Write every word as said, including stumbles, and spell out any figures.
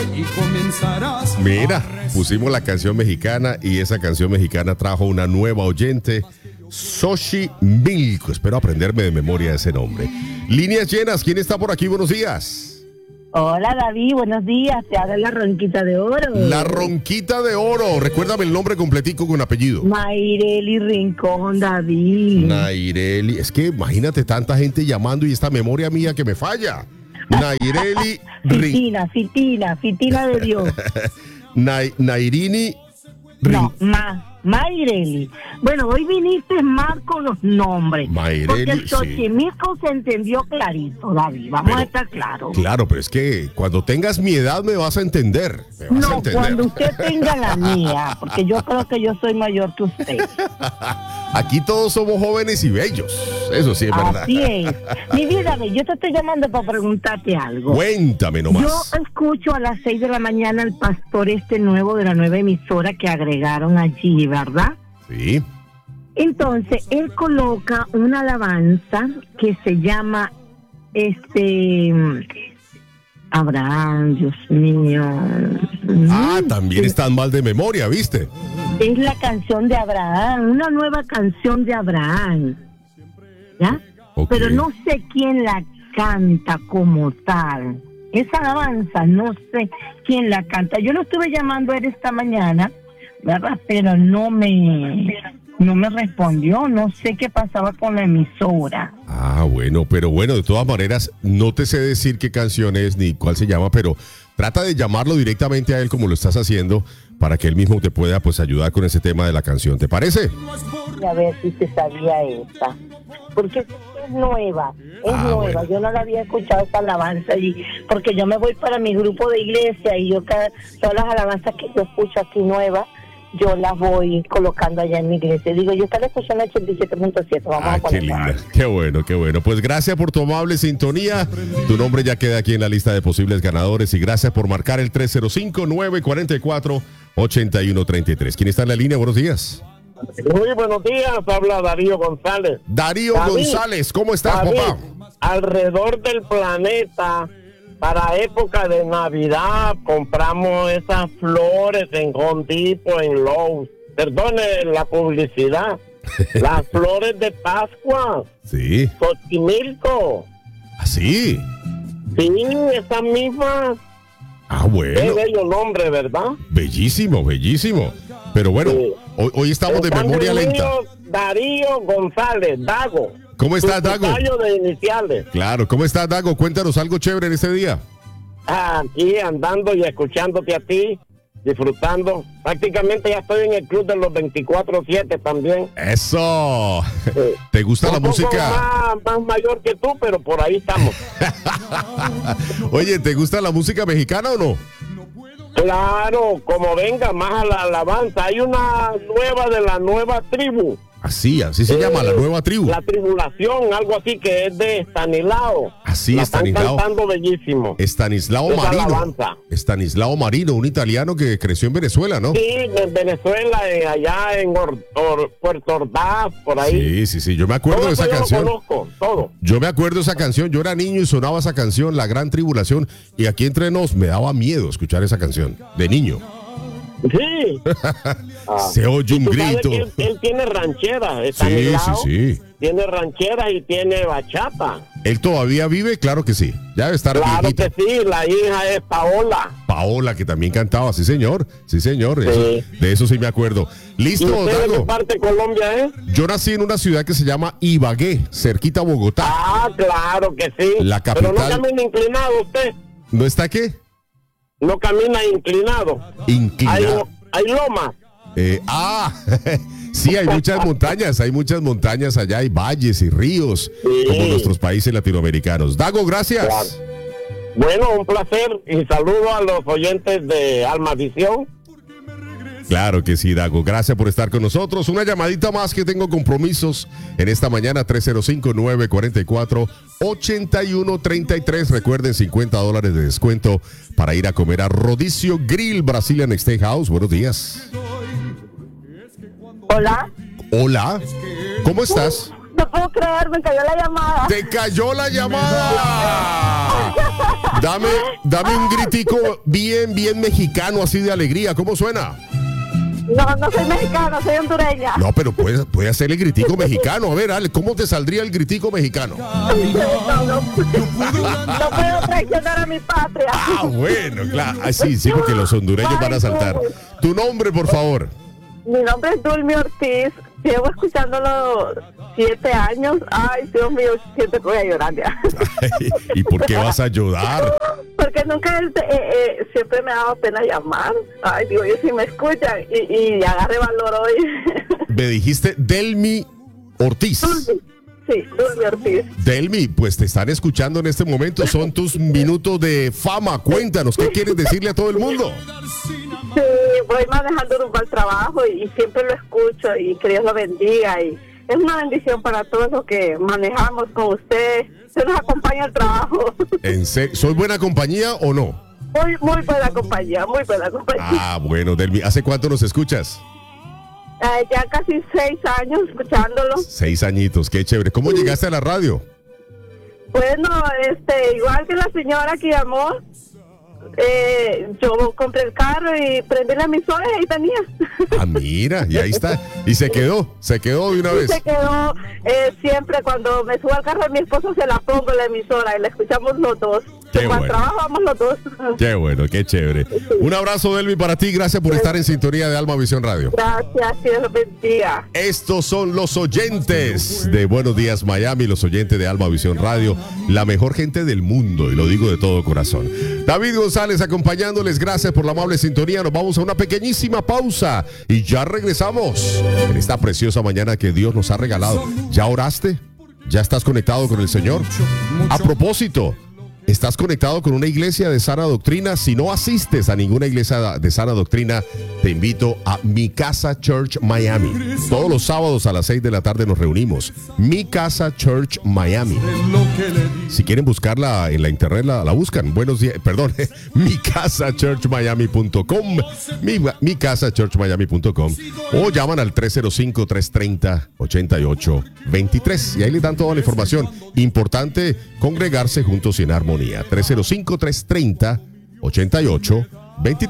y comenzarás. Mira, pusimos la canción mexicana y esa canción mexicana trajo una nueva oyente, Xochimilco. Espero aprenderme de memoria ese nombre. Líneas llenas, ¿quién está por aquí? Buenos días. Hola David, buenos días, te habla la Ronquita de Oro. La Ronquita de Oro, recuérdame el nombre completico con apellido. Mayreli Rincón, David. Naireli, es que imagínate tanta gente llamando y esta memoria mía que me falla. Naireli Rincón. Fitina, Fitina, Fitina de Dios. Nay, Nairini No, Ma, Mayreli. Bueno, hoy viniste más con los nombres. Mayreli, porque el sí. Xochimilco se entendió clarito, David, vamos Pero, a estar claros. Claro, pero es que cuando tengas mi edad me vas a entender. Me vas a No, entender. cuando usted tenga la mía, porque yo creo que yo soy mayor que usted. Aquí todos somos jóvenes y bellos. Eso sí es verdad. Así es. Mi vida, yo te estoy llamando para preguntarte algo. Cuéntame nomás. Yo escucho a las seis de la mañana al pastor este nuevo de la nueva emisora que agregaron allí, ¿verdad? Sí. Entonces, él coloca una alabanza que se llama, este, Abraham, Dios mío. Ah, también están mal de memoria, ¿viste? Es la canción de Abraham, una nueva canción de Abraham, ¿ya? Okay. Pero no sé quién la canta como tal. Esa alabanza, no sé quién la canta. Yo lo estuve llamando a él esta mañana, ¿verdad? Pero no me, no me respondió. No sé qué pasaba con la emisora. Ah, bueno, pero bueno, de todas maneras, no te sé decir qué canción es ni cuál se llama, pero trata de llamarlo directamente a él como lo estás haciendo para que él mismo te pueda pues ayudar con ese tema de la canción. ¿Te parece? A ver si se sabía esa. Porque es nueva, es Ah, nueva. bueno. Yo no la había escuchado esa alabanza y porque yo me voy para mi grupo de iglesia y yo cada, todas las alabanzas que yo escucho aquí nuevas, yo las voy colocando allá en mi iglesia. Digo, yo estaba escuchando el ochenta y siete punto siete. Vamos Ah, a qué poner. linda. Qué bueno, qué bueno. Pues gracias por tu amable sintonía. Tu nombre ya queda aquí en la lista de posibles ganadores y gracias por marcar el tres cero cinco, nueve cuatro cuatro, ocho uno tres tres. ¿Quién está en la línea? Buenos días. Muy buenos días, habla Darío González. Darío David, González, ¿cómo estás, David, papá? alrededor del planeta, para época de Navidad, compramos esas flores en Home Depot, en Lowe's. Perdone la publicidad. Las flores de Pascua, Sí. Xochimilco. ¿Así? Sí, esas mismas. Ah, Qué bueno. bello nombre, ¿verdad? Bellísimo, bellísimo. Pero bueno, Sí. hoy, hoy estamos de El cambio memoria lenta. mío, Darío González, Dago. ¿Cómo estás, Su Dago? tocayo de iniciales. Claro, ¿cómo estás, Dago? Cuéntanos algo chévere en este día. Aquí andando y escuchándote a ti, disfrutando. Prácticamente ya estoy en el club de los veinticuatro siete también. ¡Eso! Eh, ¿Te gusta la un poco música? Más, más mayor que tú, pero por ahí estamos. Oye, ¿te gusta la música mexicana o no? Claro, como venga, más a la alabanza. Hay una nueva de la nueva tribu. Así, así se Eh, llama, la nueva tribu. La tribulación, algo así que es de Estanislao. Así, la Estanislao. Están cantando bellísimo. Estanislao Esa Marino. alabanza. Estanislao Marino, un italiano que creció en Venezuela, ¿no? Sí, en Venezuela, eh, allá en Or- Or- Puerto Ordaz, por ahí. Sí, sí, sí, yo me acuerdo Todo de eso esa yo canción. lo conozco, todo. Yo me acuerdo de esa canción, yo era niño y sonaba esa canción, La Gran Tribulación, y aquí entre nos me daba miedo escuchar esa canción, de niño. Sí. Ah. Se oye un Tú sabes grito. que Él, él tiene rancheras. Sí, Estanislao sí, sí. Tiene rancheras y tiene bachata. ¿Él todavía vive? Claro que sí. Ya debe estar Claro viejito. que sí, la hija es Paola. Paola, que también cantaba, sí señor, sí señor, Sí. eso- de eso sí me acuerdo. ¿Y Listo, usted de qué Dago. parte de Colombia es? Yo nací en una ciudad que se llama Ibagué, cerquita a Bogotá. Ah, claro que sí. La Pero no capital- camina inclinado usted. ¿No está qué? No camina inclinado. Hay, Inclinado. hay lomas. Eh, ah, sí, hay muchas montañas, hay muchas montañas allá, hay valles y ríos, Sí. como nuestros países latinoamericanos. Dago, gracias. Claro. Bueno, un placer y saludo a los oyentes de Alma Visión. Claro que sí, Dago. Gracias por estar con nosotros. Una llamadita más que tengo compromisos en esta mañana, tres cero cinco, nueve cuatro cuatro, ocho uno tres tres. Recuerden, cincuenta dólares de descuento para ir a comer a Rodicio Grill Brazilian Steakhouse. Buenos días. Hola. Hola. ¿Cómo estás? No puedo creer, me cayó la llamada. ¡Te cayó la llamada! Dame, dame un gritico bien, bien mexicano, así de alegría. ¿Cómo suena? No, no soy mexicana, soy hondureña. No, pero puedes, puedes hacer el gritico mexicano. A ver, Ale, ¿cómo te saldría el gritico mexicano? No, no, no puedo traicionar a mi patria. Ah, bueno, claro. Ah, sí, sí, porque los hondureños van a saltar. Tu nombre, por favor. Mi nombre es Dulmi Ortiz. Llevo escuchándolo siete años. Ay, Dios mío, siento que voy a llorar ya. Ay, ¿y por qué vas a llorar? Porque nunca, eh, eh, siempre me ha dado pena llamar. Ay, digo, yo si me escuchan y, y agarre valor hoy. Me dijiste Delmi Ortiz. Dulmi. Sí, Dulmi Ortiz. Delmi, pues te están escuchando en este momento. Son tus minutos de fama. Cuéntanos, ¿qué quieres decirle a todo el mundo? Sí, voy manejando rumbo al trabajo y siempre lo escucho y que Dios lo bendiga. Y es una bendición para todos los que manejamos con usted. Se nos acompaña al trabajo. ¿En serio? ¿Soy buena compañía o no? Muy, muy buena compañía, muy buena compañía. Ah, bueno, Delmi, ¿hace cuánto nos escuchas? Eh, ya casi seis años escuchándolo. Seis añitos, qué chévere. ¿Cómo sí. llegaste a la radio? Bueno, este, igual que la señora que llamó, eh, yo compré el carro y prendí la emisora y ahí tenía. Ah, mira, y ahí está. Y se quedó, se quedó de una vez. Se quedó, eh, siempre cuando me subo al carro de mi esposo se la pongo la emisora y la escuchamos los dos. Qué Cuando bueno. trabajamos los dos. Qué bueno, qué chévere. Un abrazo, Delmi, para ti. Gracias por estar en sintonía de Alma Visión Radio. Gracias, Dios los bendiga. Estos son los oyentes de Buenos Días Miami, los oyentes de Alma Visión Radio, la mejor gente del mundo, y lo digo de todo corazón. David González acompañándoles, gracias por la amable sintonía. Nos vamos a una pequeñísima pausa y ya regresamos en esta preciosa mañana que Dios nos ha regalado. ¿Ya oraste? ¿Ya estás conectado con el Señor? A propósito, ¿estás conectado con una iglesia de sana doctrina? Si no asistes a ninguna iglesia de sana doctrina, te invito a Mi Casa Church Miami. Todos los sábados a las seis de la tarde nos reunimos. Mi Casa Church Miami. Si quieren buscarla en la internet, la, la buscan. Buenos días, perdón, mi casa church miami punto com, mi, mi casa church miami punto com, o llaman al tres cero cinco, tres tres cero, ocho ocho dos tres y ahí les dan toda la información. Importante congregarse juntos en armonía. tres cero cinco, tres tres cero, ocho ocho dos tres.